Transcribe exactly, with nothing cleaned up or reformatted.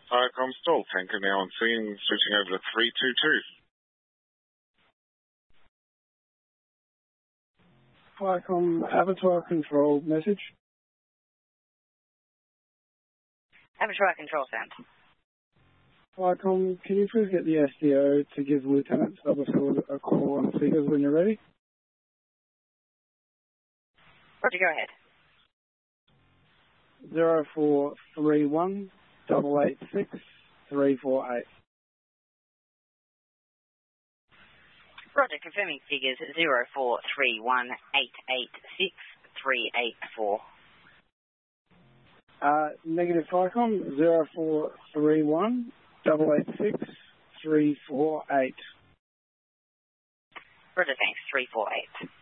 Firecom stall tanker now on scene, switching over to three two two. Firecom Avatar Control message. Avatar Control sent. Firecom, can you please get the S D O to give Lieutenant Stubberfield a call on figures when you're ready? Roger, go ahead. Zero four three one double eight six three four eight. Roger, confirming figures zero four three one eight eight six three eight four. Uh, negative Firecom, zero four three one double eight six three four eight. Roger, thanks, three four eight.